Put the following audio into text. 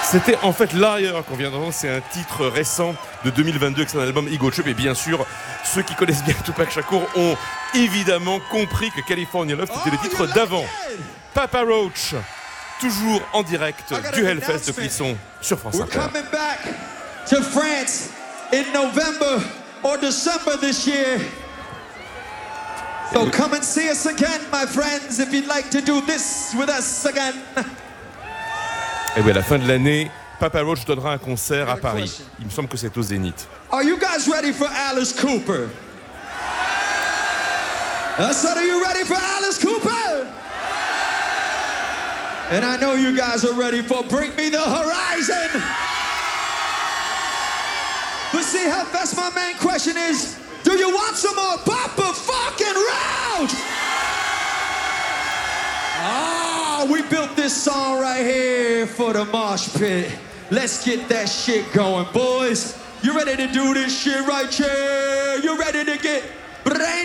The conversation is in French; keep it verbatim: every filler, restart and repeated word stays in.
C'était en fait Liar qu'on vient d'entendre, c'est un titre récent de deux mille vingt-deux, c'est un album Ego Trip, et bien sûr, ceux qui connaissent bien Tupac Shakur ont évidemment compris que California Love c'était le titre d'avant. Papa Roach, toujours en direct du Hellfest de Clisson sur France Inter. We're coming back to France in November or December this year. So come and see us again, my friends, if you'd like to do this with us again. Et oui, à la fin de l'année, Papa Roach donnera un concert à Paris. Il me semble que c'est au Zénith. Are you guys ready for Alice Cooper? I said, are you ready for Alice Cooper? And I know you guys are ready for Bring Me the Horizon. But see how fast my main question is, do you want some more Papa fucking Roach? Oh, we built this song right here for the mosh pit. Let's get that shit going, boys. You ready to do this shit right here? You ready to get brain